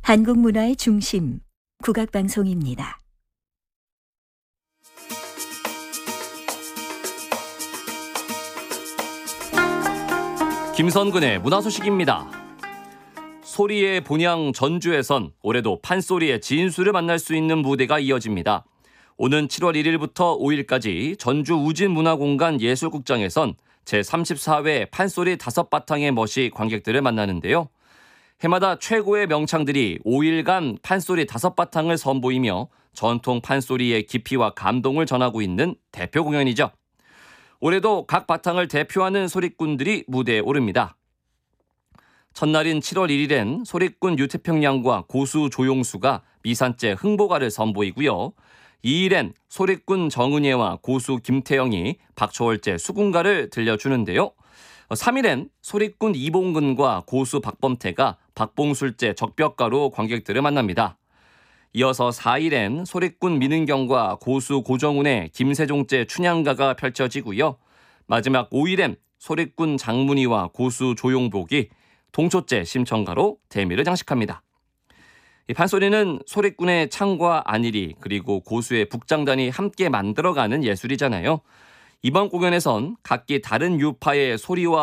한국 문화의 중심, 국악방송입니다. 김선근의 문화소식입니다. 소리의 본향 전주에선 올해도 판소리의 진수를 만날 수 있는 무대가 이어집니다. 오는 7월 1일부터 5일까지 전주 우진문화공간 예술국장에선 제34회 판소리 5바탕의 멋이 관객들을 만나는데요. 해마다 최고의 명창들이 5일간 판소리 5바탕을 선보이며 전통 판소리의 깊이와 감동을 전하고 있는 대표 공연이죠. 올해도 각 바탕을 대표하는 소리꾼들이 무대에 오릅니다. 첫날인 7월 1일엔 소리꾼 유태평양과 고수 조용수가 미산재 흥보가를 선보이고요. 2일엔 소리꾼 정은예와 고수 김태영이 박초월재 수군가를 들려주는데요. 3일엔 소리꾼 이봉근과 고수 박범태가 박봉술재 적벽가로 관객들을 만납니다. 이어서 4일엔 소리꾼 민은경과 고수 고정훈의 김세종재 춘향가가 펼쳐지고요. 마지막 5일엔 소리꾼 장문희와 고수 조용복이 동초재 심청가로 대미를 장식합니다. 이 판소리는 소리꾼의 창과 안일이 그리고 고수의 북장단이 함께 만들어가는 예술이잖아요. 이번 공연에선 각기 다른 유파의 소리와